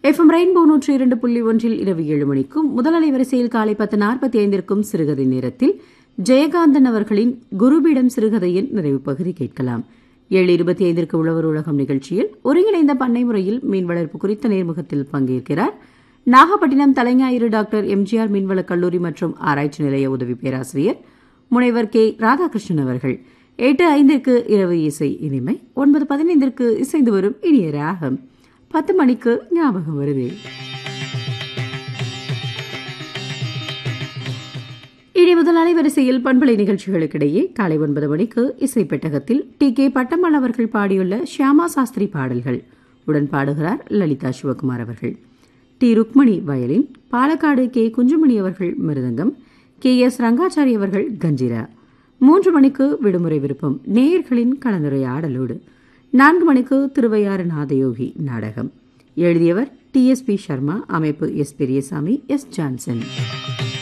FM rainbow 102.1 இரவு 7 மணிக்கும் முதல் அலைவரிசையில் காலை 10:45 சிறுகதை நேரத்தில் ஜெயகாந்தன் அவர்களின் குருபீடம் சிறுகதையின் நிறைவு பகுதி கேட்கலாம். 7:25 உழவர் உலகம் நிகழ்ச்சியில் ஒருங்கிணைந்த பண்ணை முறையில் மீன் வளர்ப்பு குறித்த நேர்முகத்தில் பங்கேற்கிறார் நாகப்பட்டினம் தலைஞாயிறு டாக்டர் எம்ஜிஆர் மீன்வளக் கல்லூரி மற்றும் ஆராய்ச்சி நிலைய உதவி பேராசிரியர் முனைவர் கே ராதாகிருஷ்ணன் அவர்கள். 8:05 இரவு இசை இனிமை, 9:15 இசைந்து வரும் இனிய ராகம், 10 மணிக்கு ஞாபகம் வருது. இனி முதல் அலைவரிசையில் பண்பலை நிகழ்ச்சிகளுக்கிடையே காலை 9 மணிக்கு இசை பெட்டகத்தில் டி.கே. பட்டம்மாள் அவர்கள் பாடியுள்ள ஷியாமா சாஸ்திரி பாடல்கள். உடன் பாடுகிறார் லலிதா சிவகுமார் அவர்கள். D. Rukmani violin, Palakkad K. Kunjumani அவர்கள் மிருதங்கம், கே.எஸ். ரங்காச்சாரி அவர்கள் கஞ்சிரா. 3 மணிக்கு விடுமுறை விருப்பம் நேயர்களின் கலந்துரையாடலோடு. 4 மணிக்கு திருவையாறு நாதயோகி நாடகம். எழுதியவர் டி.எஸ்.பி. சர்மா, அமைப்பு எஸ். பெரியசாமி, எஸ். ஜான்சன்.